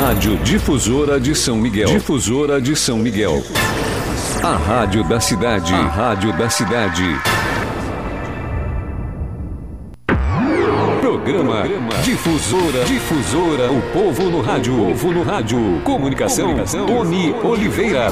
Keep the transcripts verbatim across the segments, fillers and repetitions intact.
Rádio Difusora de São Miguel. Difusora de São Miguel. A rádio da cidade. A rádio da cidade. Programa Difusora. Difusora. O povo no rádio. O povo no rádio. Comunicação. Comunicação. Tony Oliveira.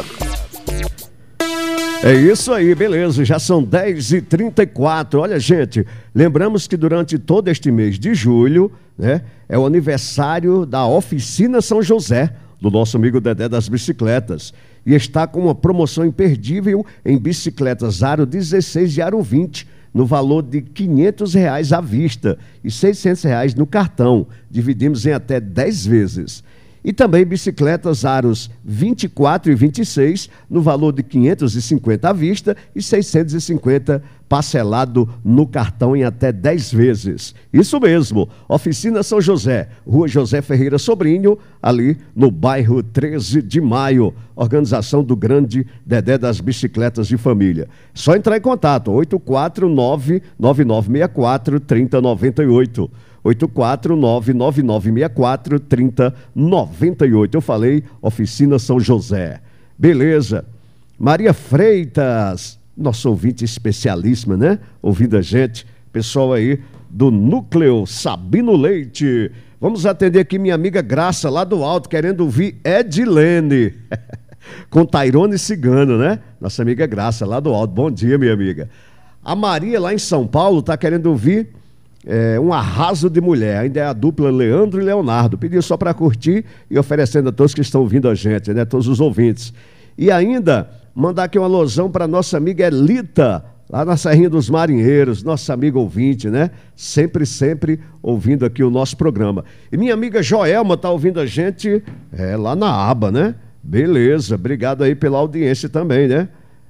É isso aí, beleza, já são dez e trinta e quatro. Olha, gente, lembramos que durante todo este mês de julho, né, é o aniversário da Oficina São José, do nosso amigo Dedé das Bicicletas. E está com uma promoção imperdível em bicicletas Aro dezesseis e Aro vinte, no valor de quinhentos reais à vista e seiscentos reais no cartão. Dividimos em até dez vezes. E também bicicletas Aros vinte e quatro e vinte e seis, no valor de quinhentos e cinquenta à vista e seiscentos e cinquenta parcelado no cartão em até dez vezes. Isso mesmo, Oficina São José, Rua José Ferreira Sobrinho, ali no bairro treze de maio. Organização do grande Dedé das Bicicletas de Família. Só entrar em contato, oito quatro nove, nove nove seis quatro, três zero nove oito. oito quatro nove, nove nove seis quatro, três zero nove oito. Eu falei Oficina São José. Beleza. Maria Freitas, nossa ouvinte especialíssima, né? Ouvindo a gente. Pessoal aí do Núcleo Sabino Leite. Vamos atender aqui minha amiga Graça, lá do alto, querendo ouvir Edilene. Com Tairone Cigano, né? Nossa amiga Graça, lá do alto. Bom dia, minha amiga. A Maria, lá em São Paulo, está querendo ouvir É, um arraso de mulher, ainda é a dupla Leandro e Leonardo. Pediu só para curtir e oferecendo a todos que estão ouvindo a gente, né? Todos os ouvintes. E ainda mandar aqui uma alusão para nossa amiga Elita, lá na Serrinha dos Marinheiros, nossa amiga ouvinte, né? Sempre, sempre ouvindo aqui o nosso programa. E minha amiga Joelma está ouvindo a gente é, lá na aba, né? Beleza, obrigado aí pela audiência também, né?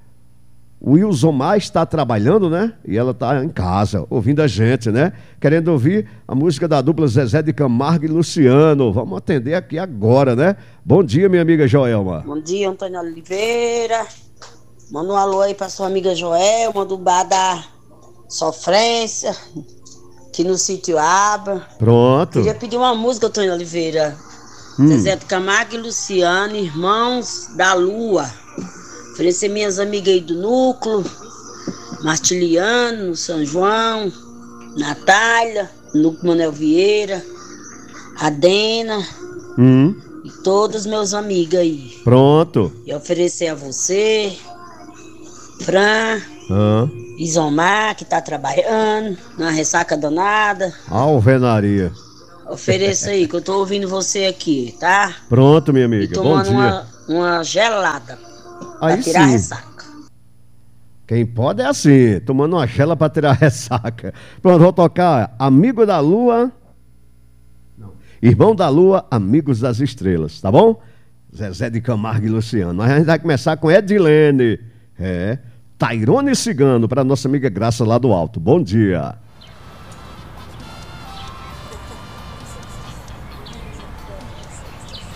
O Wilson Mar está trabalhando, né? E ela está em casa, ouvindo a gente, né? Querendo ouvir a música da dupla Zezé de Camargo e Luciano. Vamos atender aqui agora, né? Bom dia, minha amiga Joelma. Bom dia, Antônio Oliveira. Manda um alô aí para sua amiga Joelma, do bar da Sofrência, aqui no sítio Aba. Pronto. Queria pedir uma música, Antônio Oliveira. Hum. Zezé de Camargo e Luciano, Irmãos da Lua. Oferecer minhas amigas aí do Núcleo, Martiliano, São João, Natália, Núcleo Manuel Vieira, Adena, hum. e todos os meus amigos aí. Pronto. E oferecer a você, Fran, ah. Isomar, que tá trabalhando, na ressaca danada. Alvenaria. Ofereça aí, que eu tô ouvindo você aqui, tá? Pronto, minha amiga. E tomando Bom dia. Uma, uma gelada. Aí pra tirar sim. a ressaca. Quem pode é assim, tomando uma gela para tirar a ressaca. Pronto, vou tocar Amigo da Lua. Não. Irmão da Lua, Amigos das Estrelas, tá bom? Zezé de Camargo e Luciano. Mas a gente vai começar com Edilene. É. Tairone Cigano, para nossa amiga Graça lá do alto. Bom dia.